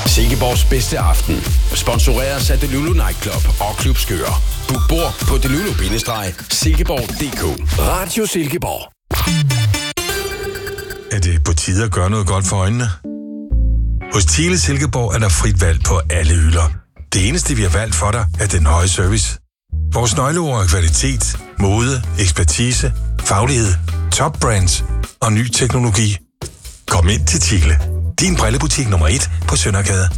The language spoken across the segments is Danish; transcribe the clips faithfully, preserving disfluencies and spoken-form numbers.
Silkeborgs bedste aften sponsoreres af Delulu Nightclub og Klub Skør. Book bord på delulu bindestreg silkeborg punktum d k. Radio Silkeborg. Er det på tide at gøre noget godt for øjnene? Hos Thiele Silkeborg er der frit valg på alle hylder. Det eneste, vi har valgt for dig, er den høje service. Vores nøgleord er kvalitet, mode, ekspertise, faglighed, top brands og ny teknologi. Kom ind til Thiele. Din brillebutik nummer et på Søndergade.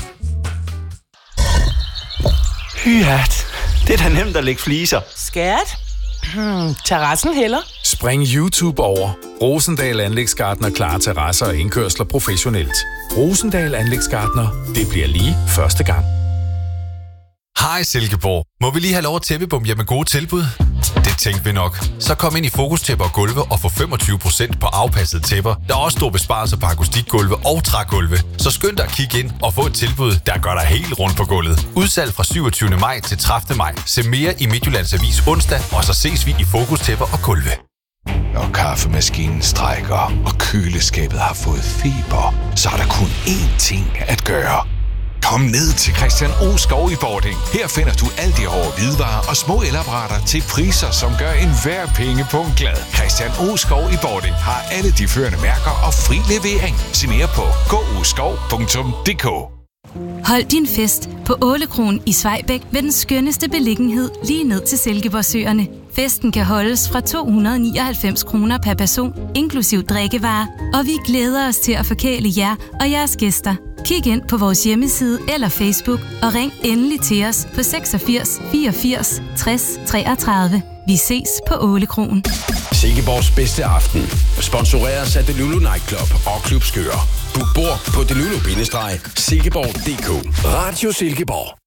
Hyat, det er da nemt at lægge fliser. Skat? Hmm, terrassen heller? Spring YouTube over. Rosendal Anlægsgartner klarer terrasser og indkørsler professionelt. Rosendal Anlægsgartner. Det bliver lige første gang. Hej Silkeborg. Må vi lige have lov at tæppebom jer med gode tilbud? Det tænkte vi nok. Så kom ind i Fokus Tæpper og Gulve og få femogtyve procent på afpassede tæpper. Der er også store besparelser på akustikgulve og trægulve. Så skynd dig at kigge ind og få et tilbud, der gør dig helt rundt på gulvet. Udsalg fra syvogtyvende maj til tredivte maj. Se mere i Midtjyllands Avis onsdag, og så ses vi i Fokus Tæpper og Gulve. Når kaffemaskinen strækker, og køleskabet har fået feber, så er der kun én ting at gøre. Kom ned til Christian O. Skov i Bording. Her finder du alt det over hvidevarer og små elapparater til priser, som gør enhver pengepunkt glad. Christian O. Skov i Bording har alle de førende mærker og fri levering. Se mere på gå o skov punktum d k. Hold din fest på Ålekronen i Svejbæk ved den skønneste beliggenhed lige ned til Silkeborgsøerne. Festen kan holdes fra to hundrede nioghalvfems kroner per person, inklusiv drikkevarer, og vi glæder os til at forkæle jer og jeres gæster. Kig ind på vores hjemmeside eller Facebook og ring endelig til os på seksogfirs fireogfirs tres treogtredive. Vi ses på Ålekronen. Silkeborgs bedste aften sponsoreres af Delulu Nightclub og Klub Skør. Book bord på delulu bindestreg silkeborg punktum d k. Radio Silkeborg.